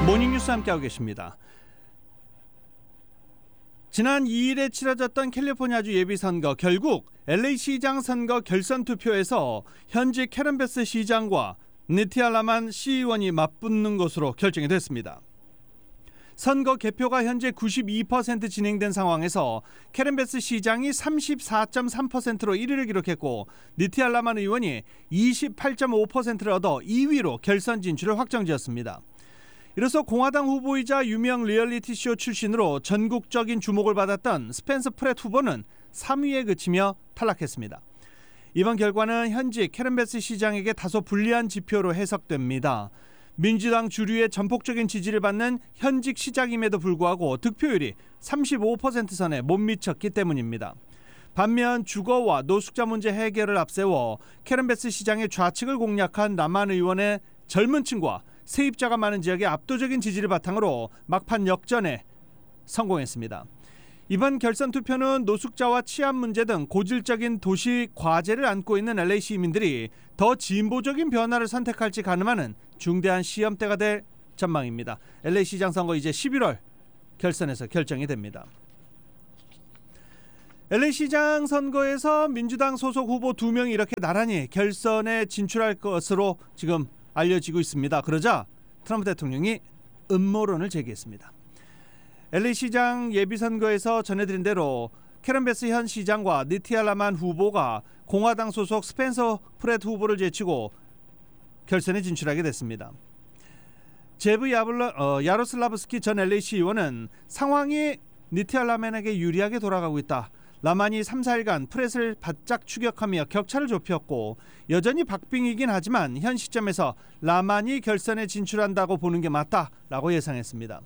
모닝뉴스 함께하고 계십니다. 지난 2일에 치러졌던 캘리포니아주 예비선거, 결국 LA 시장 선거 결선 투표에서 현직 캐런 베스 시장과 니티아 라만 시의원이 맞붙는 것으로 결정이 됐습니다. 선거 개표가 현재 92% 진행된 상황에서 캐런 베스 시장이 34.3%로 1위를 기록했고 니티아 라만 의원이 28.5%를 얻어 2위로 결선 진출을 확정지었습니다. 이로써 공화당 후보이자 유명 리얼리티쇼 출신으로 전국적인 주목을 받았던 스펜서 프렛 후보는 3위에 그치며 탈락했습니다. 이번 결과는 현직 캐런 베스 시장에게 다소 불리한 지표로 해석됩니다. 민주당 주류의 전폭적인 지지를 받는 현직 시장임에도 불구하고 득표율이 35% 선에 못 미쳤기 때문입니다. 반면 주거와 노숙자 문제 해결을 앞세워 캐런 베스 시장의 좌측을 공략한 라만 의원의 젊은 층과 세입자가 많은 지역의 압도적인 지지를 바탕으로 막판 역전에 성공했습니다. 이번 결선 투표는 노숙자와 치안 문제 등 고질적인 도시 과제를 안고 있는 LA 시민들이 더 진보적인 변화를 선택할지 가늠하는 중대한 시험대가 될 전망입니다. LA 시장 선거 이제 11월 결선에서 결정이 됩니다. LA 시장 선거에서 민주당 소속 후보 2명이 이렇게 나란히 결선에 진출할 것으로 지금 알려지고 있습니다. 그러자 트럼프 대통령이 음모론을 제기했습니다. LA 시장 예비선거에서 전해드린 대로 캐런 베스 현 시장과 니티아 라만 후보가 공화당 소속 스펜서 프렛 후보를 제치고 결선에 진출하게 됐습니다. 제브 야로슬라브스키 전 LA 시의원은 상황이 니티아 라만에게 유리하게 돌아가고 있다. 라만이 3, 4일간 프렛을 바짝 추격하며 격차를 좁혔고 여전히 박빙이긴 하지만 현 시점에서 라만이 결선에 진출한다고 보는 게 맞다라고 예상했습니다.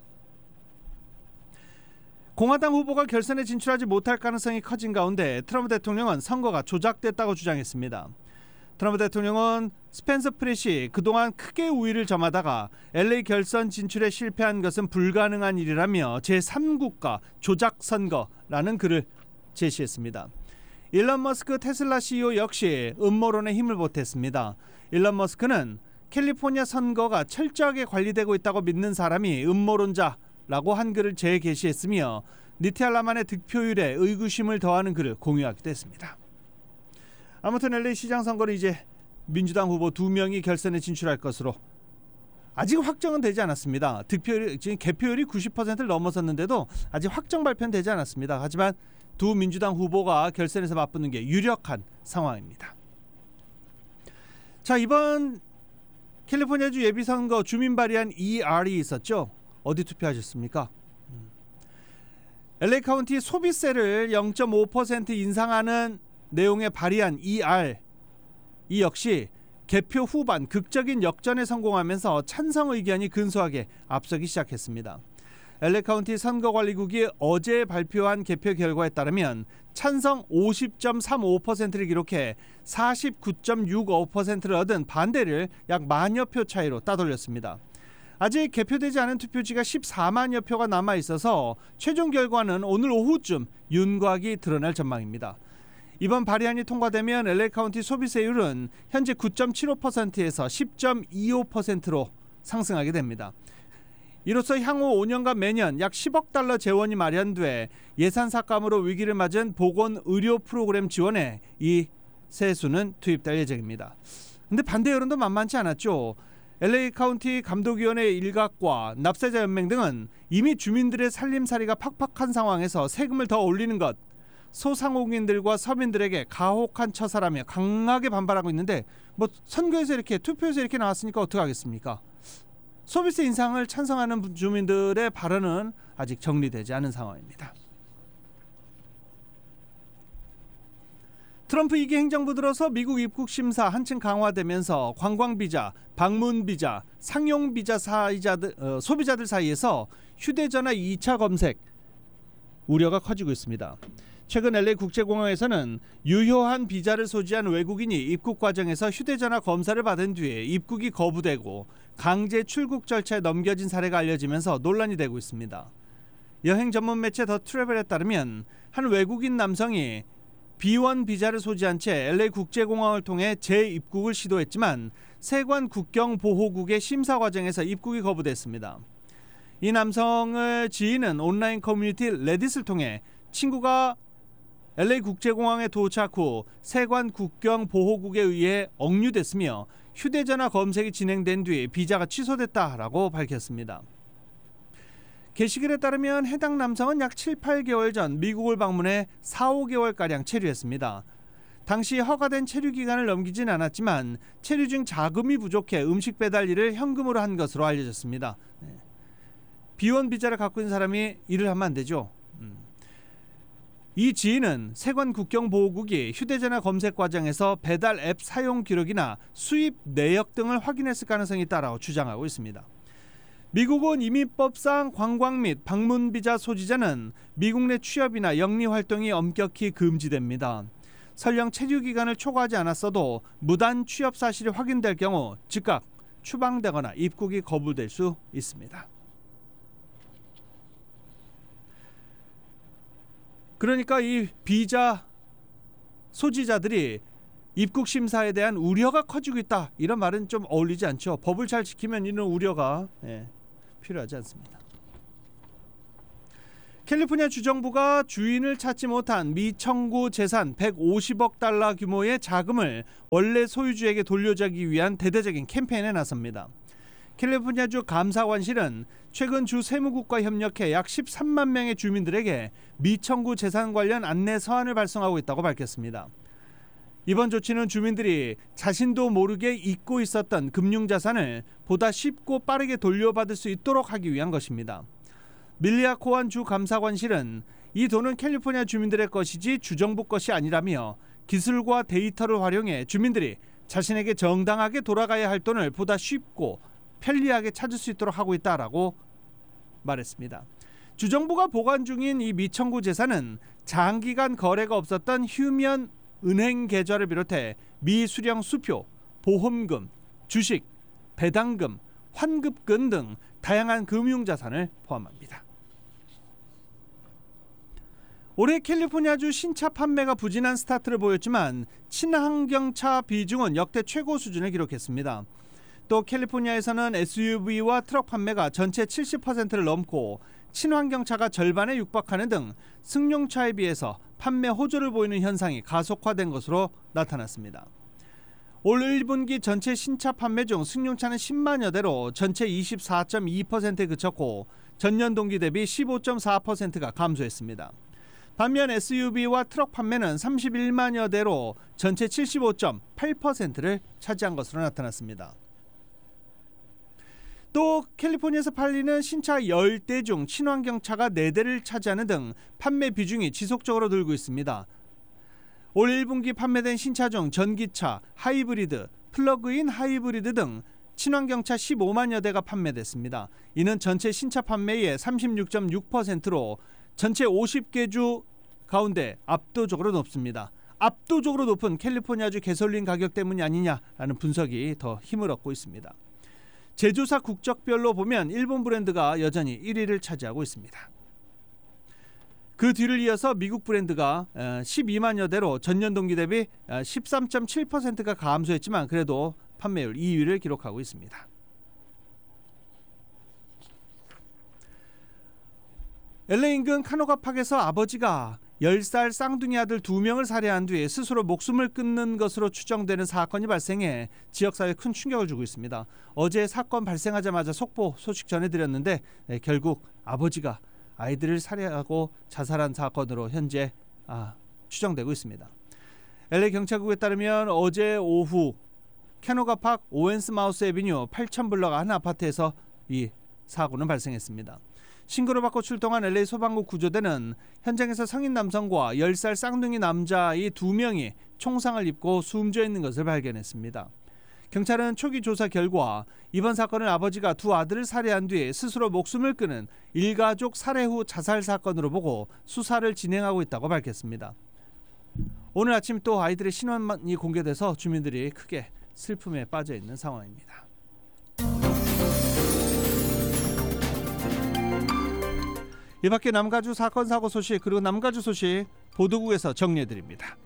공화당 후보가 결선에 진출하지 못할 가능성이 커진 가운데 트럼프 대통령은 선거가 조작됐다고 주장했습니다. 트럼프 대통령은 스펜서 프렛이 그동안 크게 우위를 점하다가 LA 결선 진출에 실패한 것은 불가능한 일이라며 제3국가 조작 선거라는 글을 제시했습니다. 일론 머스크 테슬라 CEO 역시 음모론에 힘을 보탰습니다. 일론 머스크는 캘리포니아 선거가 철저하게 관리되고 있다고 믿는 사람이 음모론자라고 한 글을 재게시했으며 니티아 라만의 득표율에 의구심을 더하는 글을 공유하기도 했습니다. 아무튼 LA 시장 선거는 이제 민주당 후보 2명이 결선에 진출할 것으로 아직 확정은 되지 않았습니다. 득표율이 지금 개표율이 90%를 넘어섰는데도 아직 확정 발표는 되지 않았습니다. 하지만 두 민주당 후보가 결선에서 맞붙는 게 유력한 상황입니다. 자, 이번 캘리포니아주 예비선거 주민 발의안 ER이 있었죠. 어디 투표하셨습니까? LA 카운티 소비세를 0.5% 인상하는 내용의 발의안 ER, 이 역시 개표 후반 극적인 역전에 성공하면서 찬성 의견이 근소하게 앞서기 시작했습니다. LA 카운티 선거관리국이 어제 발표한 개표 결과에 따르면 찬성 50.35%를 기록해 49.65%를 얻은 반대를 약 10,000여 표 차이로 따돌렸습니다. 아직 개표되지 않은 투표지가 140,000여 표가 남아있어서 최종 결과는 오늘 오후쯤 윤곽이 드러날 전망입니다. 이번 발의안이 통과되면 LA 카운티 소비세율은 현재 9.75%에서 10.25%로 상승하게 됩니다. 이로써 향후 5년간 매년 약 10억 달러 재원이 마련돼 예산 삭감으로 위기를 맞은 보건 의료 프로그램 지원에 이 세수는 투입될 예정입니다. 근데 반대 여론도 만만치 않았죠. LA 카운티 감독위원회 일각과 납세자 연맹 등은 이미 주민들의 살림살이가 팍팍한 상황에서 세금을 더 올리는 것, 소상공인들과 서민들에게 가혹한 처사라며 강하게 반발하고 있는데 뭐 선거에서 이렇게 투표에서 이렇게 나왔으니까 어떡하겠습니까? 소비세 인상을 찬성하는 주민들의 발언은 아직 정리되지 않은 상황입니다. 트럼프 2기 행정부 들어서 미국 입국 심사 한층 강화되면서 관광비자, 방문비자, 상용비자 소비자들 사이에서 휴대전화 2차 검색 우려가 커지고 있습니다. 최근 LA 국제공항에서는 유효한 비자를 소지한 외국인이 입국 과정에서 휴대전화 검사를 받은 뒤에 입국이 거부되고 강제 출국 절차에 넘겨진 사례가 알려지면서 논란이 되고 있습니다. 여행 전문 매체 더 트래블에 따르면 한 외국인 남성이 B1 비자를 소지한 채 LA 국제공항을 통해 재입국을 시도했지만 세관 국경보호국의 심사 과정에서 입국이 거부됐습니다. 이 남성의 지인은 온라인 커뮤니티 레딧을 통해 친구가 LA 국제공항에 도착 후 세관 국경 보호국에 의해 억류됐으며 휴대전화 검색이 진행된 뒤 비자가 취소됐다라고 밝혔습니다. 게시글에 따르면 해당 남성은 약 7, 8개월 전 미국을 방문해 4, 5개월가량 체류했습니다. 당시 허가된 체류 기간을 넘기진 않았지만 체류 중 자금이 부족해 음식 배달 일을 현금으로 한 것으로 알려졌습니다. 비원 비자를 갖고 있는 사람이 일을 하면 안 되죠. 이 지인은 세관 국경보호국이 휴대전화 검색 과정에서 배달 앱 사용 기록이나 수입 내역 등을 확인했을 가능성이 있다고 주장하고 있습니다. 미국은 이민법상 관광 및 방문 비자 소지자는 미국 내 취업이나 영리 활동이 엄격히 금지됩니다. 설령 체류 기간을 초과하지 않았어도 무단 취업 사실이 확인될 경우 즉각 추방되거나 입국이 거부될 수 있습니다. 그러니까 이 비자 소지자들이 입국 심사에 대한 우려가 커지고 있다, 이런 말은 좀 어울리지 않죠. 법을 잘 지키면 이런 우려가 필요하지 않습니다. 캘리포니아 주정부가 주인을 찾지 못한 미청구 재산 150억 달러 규모의 자금을 원래 소유주에게 돌려주기 위한 대대적인 캠페인에 나섭니다. 캘리포니아주 감사관실은 최근 주 세무국과 협력해 약 13만 명의 주민들에게 미청구 재산 관련 안내 서한을 발송하고 있다고 밝혔습니다. 이번 조치는 주민들이 자신도 모르게 잊고 있었던 금융자산을 보다 쉽고 빠르게 돌려받을 수 있도록 하기 위한 것입니다. 밀리아 코안 주 감사관실은 이 돈은 캘리포니아 주민들의 것이지 주정부 것이 아니라며 기술과 데이터를 활용해 주민들이 자신에게 정당하게 돌아가야 할 돈을 보다 쉽고 편리하게 찾을 수 있도록 하고 있다라고 말했습니다. 주정부가 보관 중인 이 미청구 재산은 장기간 거래가 없었던 휴면 은행 계좌를 비롯해 미수령 수표, 보험금, 주식, 배당금, 환급금 등 다양한 금융자산을 포함합니다. 올해 캘리포니아주 신차 판매가 부진한 스타트를 보였지만 친환경차 비중은 역대 최고 수준을 기록했습니다. 또 캘리포니아에서는 SUV와 트럭 판매가 전체 70%를 넘고 친환경차가 절반에 육박하는 등 승용차에 비해서 판매 호조를 보이는 현상이 가속화된 것으로 나타났습니다. 올 1분기 전체 신차 판매 중 승용차는 10만여 대로 전체 24.2%에 그쳤고 전년 동기 대비 15.4%가 감소했습니다. 반면 SUV와 트럭 판매는 31만여 대로 전체 75.8%를 차지한 것으로 나타났습니다. 또 캘리포니아에서 팔리는 신차 10대 중 친환경차가 4대를 차지하는 등 판매 비중이 지속적으로 늘고 있습니다. 올 1분기 판매된 신차 중 전기차, 하이브리드, 플러그인 하이브리드 등 친환경차 15만여 대가 판매됐습니다. 이는 전체 신차 판매의 36.6%로 전체 50개 주 가운데 압도적으로 높습니다. 압도적으로 높은 캘리포니아주 가솔린 가격 때문이 아니냐라는 분석이 더 힘을 얻고 있습니다. 제조사 국적별로 보면 일본 브랜드가 여전히 1위를 차지하고 있습니다. 그 뒤를 이어서 미국 브랜드가 12만여 대로 전년 동기 대비 13.7%가 감소했지만 그래도 판매율 2위를 기록하고 있습니다. LA 인근 카노가팍에서 아버지가 10살 쌍둥이 아들 2명을 살해한 뒤에 스스로 목숨을 끊는 것으로 추정되는 사건이 발생해 지역사회에 큰 충격을 주고 있습니다. 어제 사건 발생하자마자 속보 소식 전해드렸는데 결국 아버지가 아이들을 살해하고 자살한 사건으로 현재 추정되고 있습니다. LA 경찰국에 따르면 어제 오후 캐노가팍 오웬스 마우스 애비뉴 8000블럭 한 아파트에서 이 사고는 발생했습니다. 신고를 받고 출동한 LA 소방국 구조대는 현장에서 성인 남성과 10살 쌍둥이 남자아이 2명이 총상을 입고 숨져 있는 것을 발견했습니다. 경찰은 초기 조사 결과 이번 사건을 아버지가 두 아들을 살해한 뒤에 스스로 목숨을 끊은 일가족 살해 후 자살 사건으로 보고 수사를 진행하고 있다고 밝혔습니다. 오늘 아침 또 아이들의 신원이 공개돼서 주민들이 크게 슬픔에 빠져 있는 상황입니다. 이 밖에 남가주 사건 사고 소식 그리고 남가주 소식 보도국에서 정리해드립니다.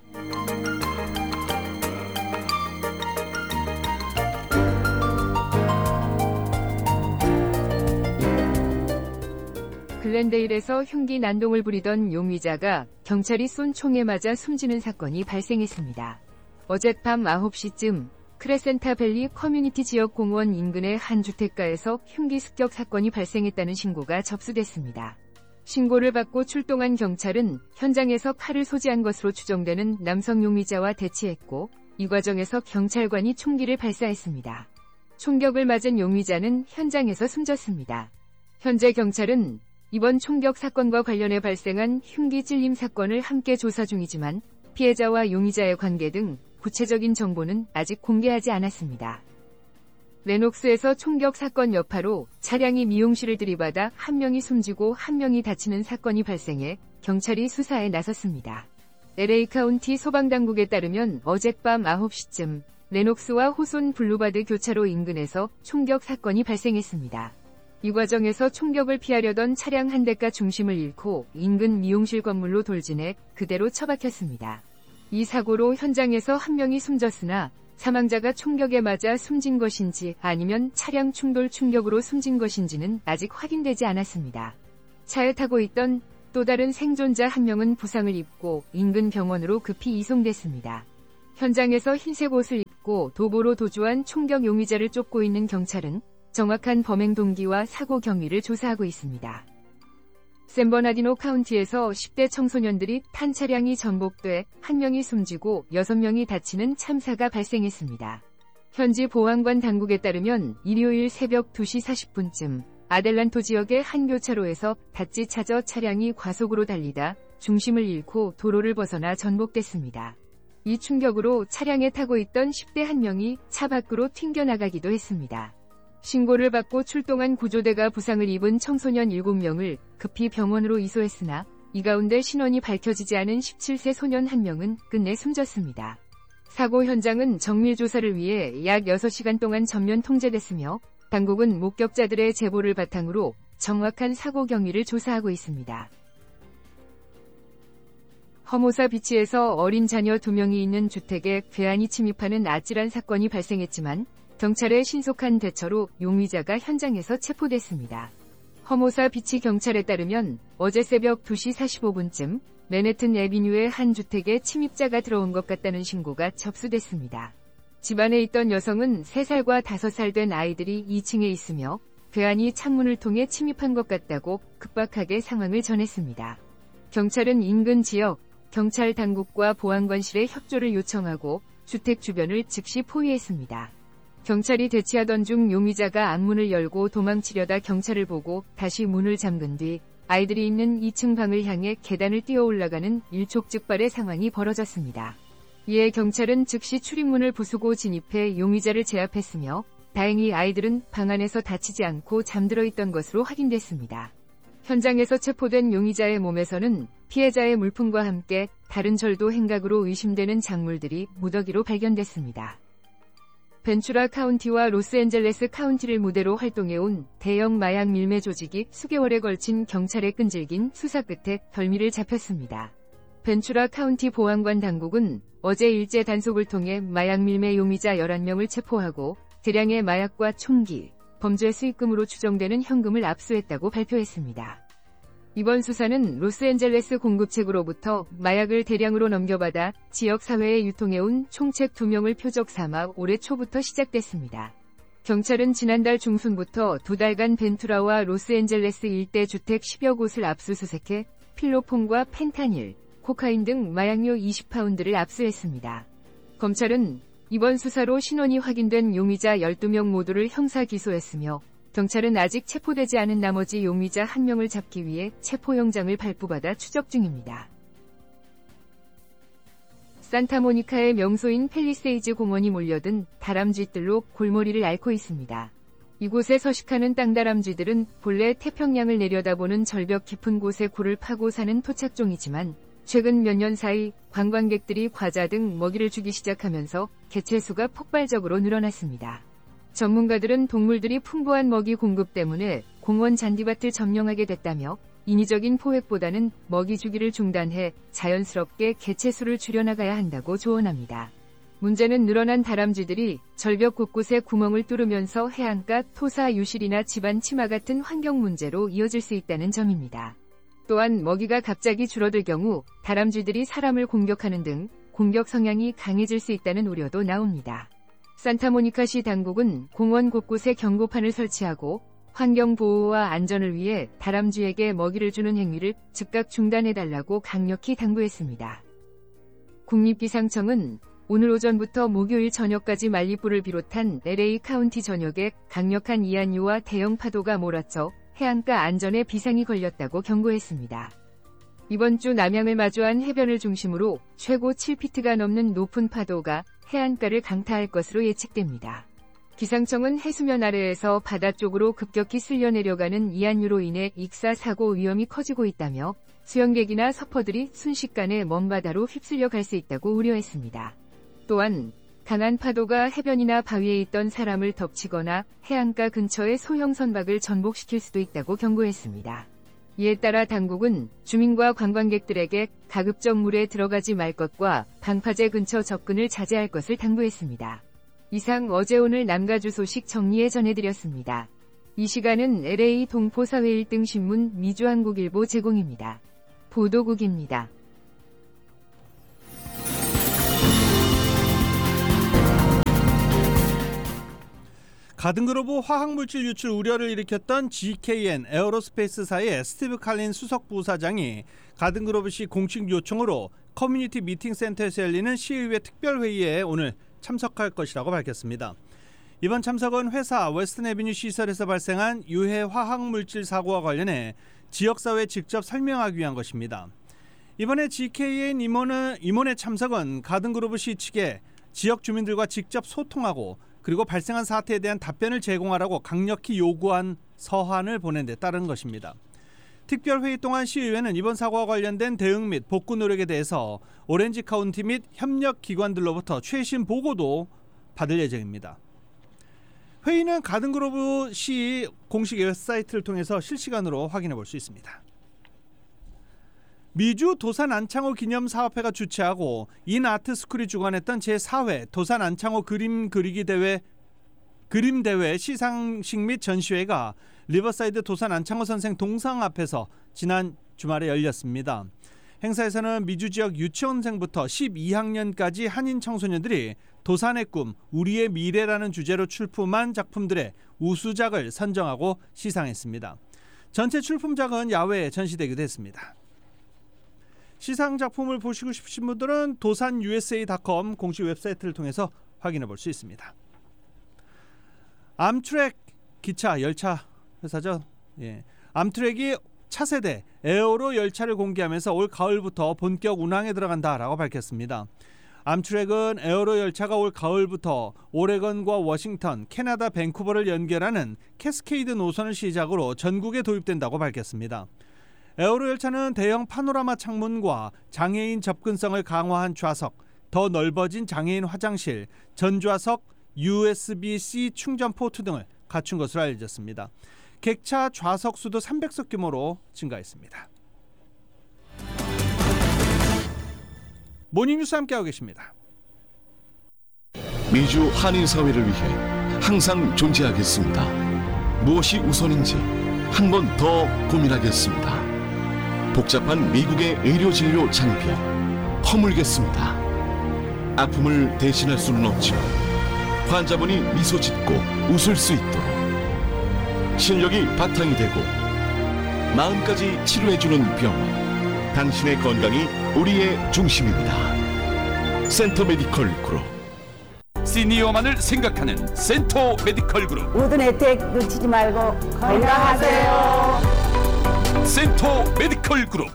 글렌데일에서 흉기 난동을 부리던 용의자가 경찰이 쏜 총에 맞아 숨지는 사건이 발생했습니다. 어젯밤 9시쯤 크레센타밸리 커뮤니티 지역 공원 인근의 한 주택가에서 흉기 습격 사건이 발생했다는 신고가 접수됐습니다. 신고를 받고 출동한 경찰은 현장에서 칼을 소지한 것으로 추정되는 남성 용의자와 대치했고, 이 과정에서 경찰관이 총기를 발사했습니다. 총격을 맞은 용의자는 현장에서 숨졌습니다. 현재 경찰은 이번 총격 사건과 관련해 발생한 흉기 찔림 사건을 함께 조사 중이지만 피해자와 용의자의 관계 등 구체적인 정보는 아직 공개하지 않았습니다. 레녹스에서 총격 사건 여파로 차량이 미용실을 들이받아 한 명이 숨지고 한 명이 다치는 사건이 발생해 경찰이 수사에 나섰습니다. LA 카운티 소방당국에 따르면 어젯밤 9시쯤 레녹스와 호손 블루바드 교차로 인근에서 총격 사건이 발생했습니다. 이 과정에서 총격을 피하려던 차량 한 대가 중심을 잃고 인근 미용실 건물로 돌진해 그대로 처박혔습니다. 이 사고로 현장에서 한 명이 숨졌으나 사망자가 총격에 맞아 숨진 것인지 아니면 차량 충돌 충격으로 숨진 것인지는 아직 확인되지 않았습니다. 차에 타고 있던 또 다른 생존자 한 명은 부상을 입고 인근 병원으로 급히 이송됐습니다. 현장에서 흰색 옷을 입고 도보로 도주한 총격 용의자를 쫓고 있는 경찰은 정확한 범행 동기와 사고 경위를 조사하고 있습니다. 샌버나디노 카운티에서 10대 청소년들이 탄 차량이 전복돼 한 명이 숨지고 6명이 다치는 참사가 발생했습니다. 현지 보안관 당국에 따르면 일요일 새벽 2시 40분쯤 아델란토 지역의 한 교차로에서 닷지 차저 차량이 과속으로 달리다 중심을 잃고 도로를 벗어나 전복됐습니다. 이 충격으로 차량에 타고 있던 10대 한 명이 차 밖으로 튕겨나가기도 했습니다. 신고를 받고 출동한 구조대가 부상을 입은 청소년 7명을 급히 병원으로 이송했으나 이 가운데 신원이 밝혀지지 않은 17세 소년 한 명은 끝내 숨졌습니다. 사고 현장은 정밀 조사를 위해 약 6시간 동안 전면 통제됐으며 당국은 목격자들의 제보를 바탕으로 정확한 사고 경위를 조사하고 있습니다. 허모사 비치에서 어린 자녀 2명이 있는 주택에 괴한이 침입하는 아찔한 사건이 발생했지만 경찰의 신속한 대처로 용의자가 현장에서 체포됐습니다. 허모사 비치 경찰에 따르면 어제 새벽 2시 45분쯤 맨해튼 애비뉴의 한 주택에 침입자가 들어온 것 같다는 신고가 접수됐습니다. 집안에 있던 여성은 3살과 5살 된 아이들이 2층에 있으며 괴한이 창문을 통해 침입한 것 같다고 급박하게 상황을 전했습니다. 경찰은 인근 지역 경찰 당국과 보안관실에 협조를 요청하고 주택 주변을 즉시 포위했습니다. 경찰이 대치하던 중 용의자가 앞문을 열고 도망치려다 경찰을 보고 다시 문을 잠근 뒤 아이들이 있는 2층 방을 향해 계단을 뛰어 올라가는 일촉즉발의 상황이 벌어졌습니다. 이에 경찰은 즉시 출입문을 부수고 진입해 용의자를 제압했으며 다행히 아이들은 방 안에서 다치지 않고 잠들어 있던 것으로 확인됐습니다. 현장에서 체포된 용의자의 몸에서는 피해자의 물품과 함께 다른 절도 행각으로 의심되는 작물들이 무더기로 발견됐습니다. 벤추라 카운티와 로스앤젤레스 카운티를 무대로 활동해온 대형 마약 밀매 조직이 수개월에 걸친 경찰에 끈질긴 수사 끝에 덜미를 잡혔습니다. 벤추라 카운티 보안관 당국은 어제 일제 단속을 통해 마약 밀매 용의자 11명을 체포하고 대량의 마약과 총기, 범죄 수익금으로 추정되는 현금을 압수했다고 발표했습니다. 이번 수사는 로스앤젤레스 공급책으로부터 마약을 대량으로 넘겨받아 지역사회에 유통해온 총책 2명을 표적 삼아 올해 초부터 시작됐습니다. 경찰은 지난달 중순부터 2달간 벤투라와 로스앤젤레스 일대 주택 10여 곳을 압수수색해 필로폰과 펜타닐, 코카인 등 마약류 20파운드를 압수했습니다. 검찰은 이번 수사로 신원이 확인된 용의자 12명 모두를 형사 기소했으며 경찰은 아직 체포되지 않은 나머지 용의자 1명을 잡기 위해 체포영장을 발부받아 추적 중입니다. 산타모니카의 명소인 팰리세이즈 공원이 몰려든 다람쥐들로 골머리를 앓고 있습니다. 이곳에 서식하는 땅다람쥐들은 본래 태평양을 내려다보는 절벽 깊은 곳에 굴을 파고 사는 토착종이지만 최근 몇 년 사이 관광객들이 과자 등 먹이를 주기 시작하면서 개체수가 폭발적으로 늘어났습니다. 전문가들은 동물들이 풍부한 먹이 공급 때문에 공원 잔디밭을 점령하게 됐다며 인위적인 포획보다는 먹이 주기를 중단해 자연스럽게 개체수를 줄여나가야 한다고 조언합니다. 문제는 늘어난 다람쥐들이 절벽 곳곳에 구멍을 뚫으면서 해안가 토사 유실이나 집안 침하 같은 환경 문제로 이어질 수 있다는 점입니다. 또한 먹이가 갑자기 줄어들 경우 다람쥐들이 사람을 공격하는 등 공격 성향이 강해질 수 있다는 우려도 나옵니다. 산타모니카시 당국은 공원 곳곳에 경고판을 설치하고 환경 보호와 안전을 위해 다람쥐에게 먹이를 주는 행위를 즉각 중단해달라고 강력히 당부했습니다. 국립기상청은 오늘 오전부터 목요일 저녁까지 말리부를 비롯한 LA 카운티 전역에 강력한 이안류와 대형 파도가 몰아쳐 해안가 안전에 비상이 걸렸다고 경고했습니다. 이번 주 남양을 마주한 해변을 중심으로 최고 7피트가 넘는 높은 파도가 해안가를 강타할 것으로 예측됩니다. 기상청은 해수면 아래에서 바다 쪽으로 급격히 쓸려 내려가는 이안류로 인해 익사 사고 위험이 커지고 있다며 수영객이나 서퍼들이 순식간에 먼바다로 휩쓸려 갈 수 있다고 우려했습니다. 또한 강한 파도가 해변이나 바위에 있던 사람을 덮치거나 해안가 근처의 소형 선박을 전복시킬 수도 있다고 경고했습니다. 이에 따라 당국은 주민과 관광객들에게 가급적 물에 들어가지 말 것과 방파제 근처 접근을 자제할 것을 당부했습니다. 이상 어제 오늘 남가주 소식 정리해 전해드렸습니다. 이 시간은 LA 동포사회 1등 신문 미주한국일보 제공입니다. 보도국입니다. 가든그로브 화학물질 유출 우려를 일으켰던 GKN 에어로스페이스사의 스티브 칼린 수석 부사장이 가든그로브시 공식 요청으로 커뮤니티 미팅센터에서 열리는 시의회 특별회의에 오늘 참석할 것이라고 밝혔습니다. 이번 참석은 회사 웨스턴 애비뉴 시설에서 발생한 유해 화학물질 사고와 관련해 지역사회에 직접 설명하기 위한 것입니다. 이번에 GKN 임원의 참석은 가든그로브시 측에 지역 주민들과 직접 소통하고 그리고 발생한 사태에 대한 답변을 제공하라고 강력히 요구한 서한을 보낸 데 따른 것입니다. 특별회의 동안 시의회는 이번 사고와 관련된 대응 및 복구 노력에 대해서 오렌지 카운티 및 협력 기관들로부터 최신 보고도 받을 예정입니다. 회의는 가든그로브 시 공식 웹사이트를 통해서 실시간으로 확인해 볼 수 있습니다. 미주 도산 안창호 기념사업회가 주최하고 인아트스쿨이 주관했던 제4회 도산 안창호 그림 대회 시상식 및 전시회가 리버사이드 도산 안창호 선생 동상 앞에서 지난 주말에 열렸습니다. 행사에서는 미주 지역 유치원생부터 12학년까지 한인 청소년들이 도산의 꿈, 우리의 미래라는 주제로 출품한 작품들의 우수작을 선정하고 시상했습니다. 전체 출품작은 야외에 전시되기도 했습니다. 시상 작품을 보시고 싶으신 분들은 도산usa.com 공식 웹사이트를 통해서 확인해 볼 수 있습니다. 암트랙 기차 열차 회사죠. 암트랙이 차세대 에어로 열차를 공개하면서 올 가을부터 본격 운항에 들어간다라고 밝혔습니다. 암트랙은 에어로 열차가 올 가을부터 오레건과 워싱턴, 캐나다 밴쿠버를 연결하는 캐스케이드 노선을 시작으로 전국에 도입된다고 밝혔습니다. 에어로 열차는 대형 파노라마 창문과 장애인 접근성을 강화한 좌석, 더 넓어진 장애인 화장실, 전좌석, USB-C 충전 포트 등을 갖춘 것으로 알려졌습니다. 객차 좌석 수도 300석 규모로 증가했습니다. 모닝뉴스 함께하고 계십니다. 미주 한인사회를 위해 항상 존재하겠습니다. 무엇이 우선인지 한 번 더 고민하겠습니다. 복잡한 미국의 의료진료 장비 허물겠습니다. 아픔을 대신할 수는 없지만 환자분이 미소 짓고 웃을 수 있도록 실력이 바탕이 되고 마음까지 치료해주는 병원, 당신의 건강이 우리의 중심입니다. 센터 메디컬 그룹. 시니어만을 생각하는 센터 메디컬 그룹. 모든 혜택 놓치지 말고 건강하세요. 센터 메디컬 그룹.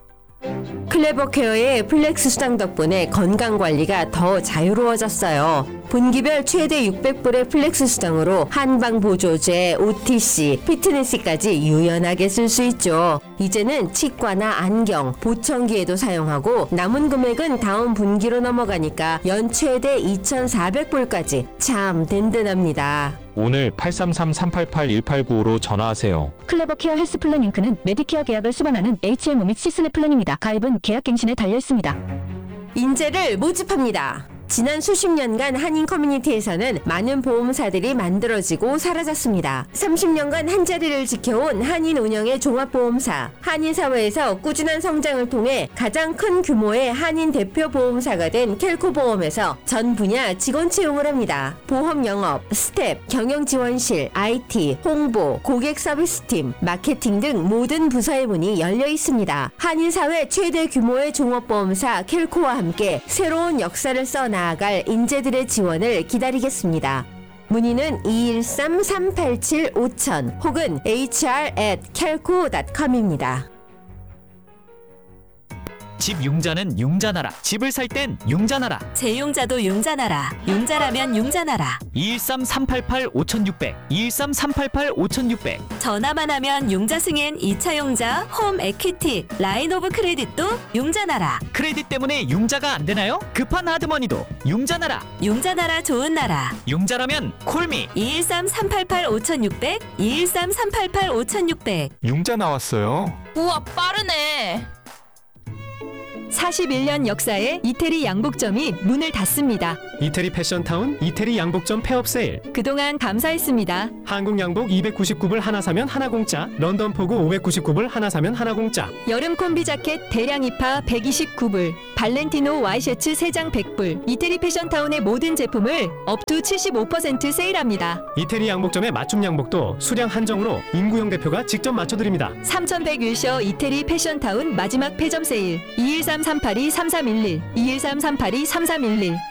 클레버케어의 플렉스 수당 덕분에 건강관리가 더 자유로워졌어요. 분기별 최대 600불의 플렉스 수당으로 한방보조제, OTC, 피트니스까지 유연하게 쓸 수 있죠. 이제는 치과나 안경, 보청기에도 사용하고 남은 금액은 다음 분기로 넘어가니까 연 최대 2,400불까지 참 든든합니다. 오늘 833-388-1895로 전화하세요. 클레버케어 헬스플랜 잉크는 메디케어 계약을 수반하는 HMO 및 시스네 플랜입니다. 가입은 계약갱신에 달려있습니다. 인재를 모집합니다. 지난 수십 년간 한인 커뮤니티에서는 많은 보험사들이 만들어지고 사라졌습니다. 30년간 한자리를 지켜온 한인 운영의 종합보험사, 한인 사회에서 꾸준한 성장을 통해 가장 큰 규모의 한인 대표 보험사가 된 켈코보험에서 전 분야 직원 채용을 합니다. 보험 영업, 스텝, 경영지원실, IT, 홍보, 고객 서비스팀, 마케팅 등 모든 부서의 문이 열려 있습니다. 한인 사회 최대 규모의 종합보험사 켈코와 함께 새로운 역사를 써나아갈 인재들의 지원을 기다리겠습니다. 문의는 213-387-5000 혹은 hr@kelco.com입니다. 집 융자는 융자나라. 집을 살 땐 융자나라. 재융자도 융자나라. 융자라면 융자나라. 213-388-5600 213-388-5600 전화만 하면 융자 승인 2차 융자, 홈 에퀴티, 라인 오브 크레딧도 융자나라. 크레딧 때문에 융자가 안 되나요? 급한 하드머니도 융자나라. 융자나라 좋은 나라. 융자라면 콜미. 213-388-5600 213-388-5600 융자 나왔어요. 우와, 빠르네. 41년 역사의 이태리 양복점이 문을 닫습니다. 이태리 패션타운 이태리 양복점 폐업 세일. 그동안 감사했습니다. 한국 양복 299불 하나 사면 하나 공짜. 런던 포구 599불 하나 사면 하나 공짜. 여름 콤비 자켓 대량 입하 129불. 발렌티노 와이셔츠 3장 100불. 이태리 패션타운의 모든 제품을 업투 75% 세일합니다. 이태리 양복점의 맞춤 양복도 수량 한정으로 임구영 대표가 직접 맞춰드립니다. 3101셔 이태리 패션타운 마지막 폐점 세일. 213-382-3311 213-382-3311